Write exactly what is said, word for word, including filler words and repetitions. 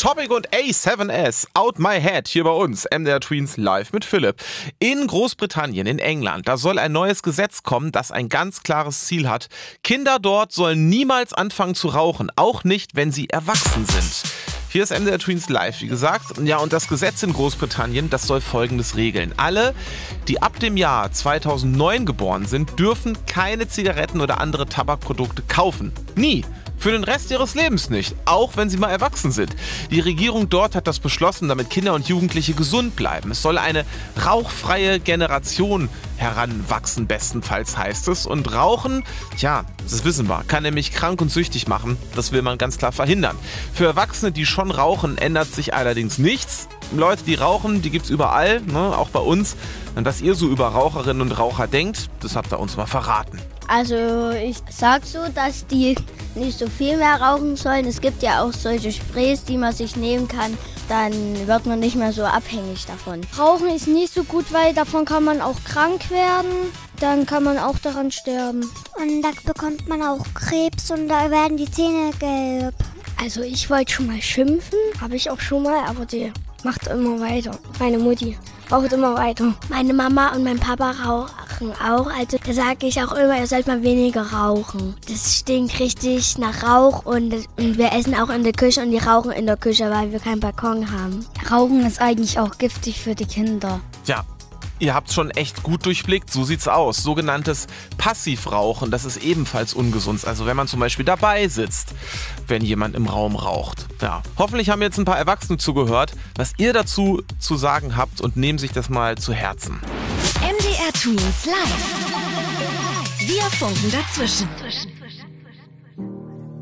Topic und A seven S, Out My Head, hier bei uns, M D R Tweens live mit Philipp. In Großbritannien, in England, da soll ein neues Gesetz kommen, das ein ganz klares Ziel hat. Kinder dort sollen niemals anfangen zu rauchen, auch nicht, wenn sie erwachsen sind. Hier ist M D R Tweens live, wie gesagt. Ja, und das Gesetz in Großbritannien, das soll Folgendes regeln. Alle, die ab dem Jahr zweitausendneun geboren sind, dürfen keine Zigaretten oder andere Tabakprodukte kaufen. Nie. Für den Rest ihres Lebens nicht, auch wenn sie mal erwachsen sind. Die Regierung dort hat das beschlossen, damit Kinder und Jugendliche gesund bleiben. Es soll eine rauchfreie Generation heranwachsen, bestenfalls heißt es. Und Rauchen, tja, das wissen wir, kann nämlich krank und süchtig machen. Das will man ganz klar verhindern. Für Erwachsene, die schon rauchen, ändert sich allerdings nichts. Leute, die rauchen, die gibt's überall, ne, auch bei uns. Und was ihr so über Raucherinnen und Raucher denkt, das habt ihr uns mal verraten. Also ich sag so, dass die nicht so viel mehr rauchen sollen. Es gibt ja auch solche Sprays, die man sich nehmen kann. Dann wird man nicht mehr so abhängig davon. Rauchen ist nicht so gut, weil davon kann man auch krank werden. Dann kann man auch daran sterben. Und da bekommt man auch Krebs und da werden die Zähne gelb. Also ich wollte schon mal schimpfen, habe ich auch schon mal, aber die macht immer weiter. Meine Mutti raucht immer weiter. Meine Mama und mein Papa rauchen auch. Also da sage ich auch immer, ihr sollt mal weniger rauchen. Das stinkt richtig nach Rauch und, und wir essen auch in der Küche und die rauchen in der Küche, weil wir keinen Balkon haben. Rauchen ist eigentlich auch giftig für die Kinder. Ja. Ihr habt schon echt gut durchblickt, so sieht's aus. Sogenanntes Passivrauchen, das ist ebenfalls ungesund. Also wenn man zum Beispiel dabei sitzt, wenn jemand im Raum raucht. Ja. Hoffentlich haben jetzt ein paar Erwachsene zugehört, was ihr dazu zu sagen habt und nehmen sich das mal zu Herzen. M D R Tweens live. Wir funken dazwischen.